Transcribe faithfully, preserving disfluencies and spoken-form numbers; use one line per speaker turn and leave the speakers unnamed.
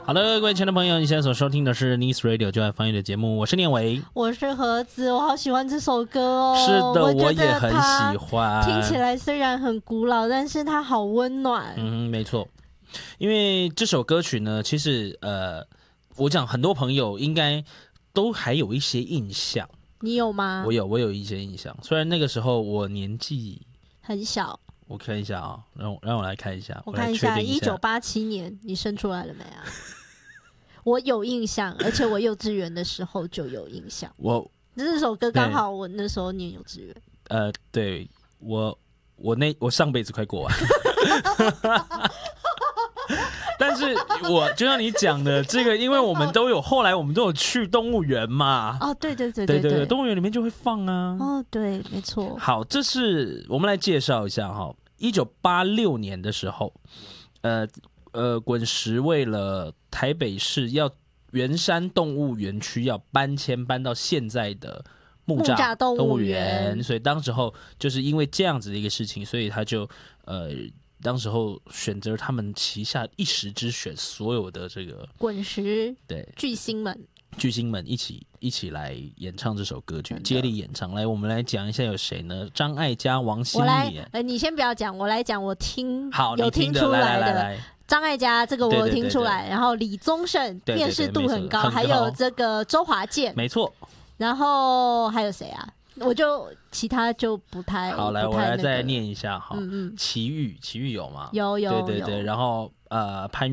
好的，各位亲爱的朋友，你现在所收听的是 Nice Radio 就爱翻译的节目，我是念维，
我是盒子，我好喜欢这首歌哦。
是的，我,
我
也很喜欢。
听起来虽然很古老，但是它好温暖。
嗯，没错。因为这首歌曲呢，其实呃，我讲很多朋友应该都还有一些印象。
你有吗？
我有，我有一些印象。虽然那个时候我年纪
很小。
我看一下啊、哦，让我让我来看一下，
我看一下，一九八七年你生出来了没啊？我有印象，而且我幼稚园的时候就有印象。
我
这首歌刚好我那时候念幼稚园。
呃，对我我那我上辈子快过完。但是我就像你讲的这个，因为我们都有后来我们都有去动物园嘛。
哦，对对对
对
对
对对，动物园里面就会放啊。
哦，对，没错。
好，这是我们来介绍一下哈。一九八六年的时候，呃呃，滚石为了台北市要圆山动物园区要搬迁搬到现在的木栅动物园，所以当时候就是因为这样子的一个事情，所以他就呃。当时候选择他们旗下一时之选，所有的这个
滚石
对
巨星们，
巨星们一起一起来演唱这首歌曲，接力演唱。来，我们来讲一下有谁呢？张艾嘉、王心凌。
呃，你先不要讲，我来讲。我听
好，
有听出来的。
来来来
张艾嘉这个我有听出来，
对对对对，
然后李宗盛辨识度很高，
对对对，
还有这个周华健，
没错。
然后还有谁啊？我就其他就不太
好，来、
那個、
我来再念一下哈。
嗯嗯，
齐豫，齐豫有吗？
有有
对对对，
有，
然后呃潘。